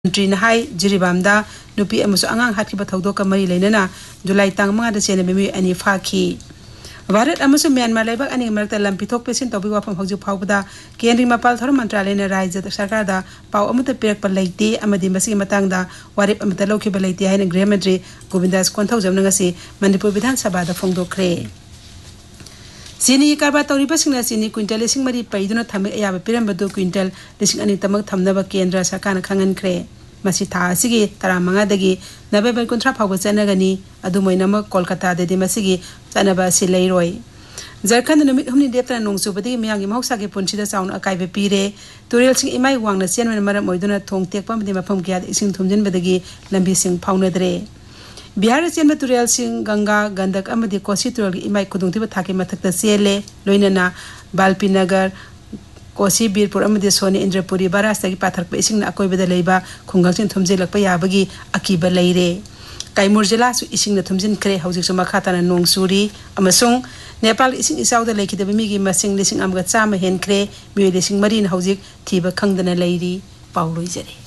मंत्री नहाई जिरीबामदा नुपी अमसु अंगांग हाटकिबा थौदोक मरी लेनना जुलाई तांग मंगा सेने मेमी अनि फाखी भारत अमसु म्यांमार लेबक अनि मरकता लंपिथोक पेसिन तोबी वाफम हौजु फावबदा केंद्रीय मपाल थोर मंत्रालयना राज्य सरकारदा पाव अमुत पिरकप लैते अमदि मसी मतंगदा वारिप अमुत लौखिबा लैते हाइन गृह मंत्री गोविंदास कोंथौजमना ngasi मणिपुर विधानसभा दा फोंदोखरे चीनी कारबा तौरीबसिंगना चीनी क्विंटल लिसिंग मरी पैदुना थमे अयाबा पिरंबदु क्विंटल लिसिंग अनि तमक थमनबा केंद्र सरकारना खंगनखरे मसी था असिगी तरामंगा दगी नवेम्बर 30 फावबा चनगनी अदुमोइनम कोलकाता देदि मसिगी चनबा सि लैरोय झारखंड नुमित हमनि देपना नोंसुबदि मियांगी महौसागे पुनसिदा चाउन अकाइबे पीरे तुरेलसिंग इमाई वांगना चेनवन मरम मोइदुना थोंग तेकपा मदि मफम किया इसिंग थुमजिनबदगी लंबी सिंग फाउनदरे बिहार चेन तुरेल सिंह गंगा गंडक अमदि कोसी तुरेल इमाई खुदुंगतिबा थाके मथक्ता चेले लोइनना बालपी नगर कोसी बीरपुर अमदि सोने इंद्रपुरी बरासतगी पाथरप इसिंगना अकोइबदा लेबा खुंगंसिन थुमजेलकपा याबगी अकीबा लैरे काइमुर जिल्लासु इसिंगना थुमजिनखरे हौजिकसु मखाताना नोंग सुरी अमसुंग नेपाल इसिंग इसाउदा लेखिदबा मिगी मसिंग लिसिंग अमगा चामा हेनखरे मियो लिसिंग मरीन हौजिक थीबा खंगदना लैरी पाउलोइजरे।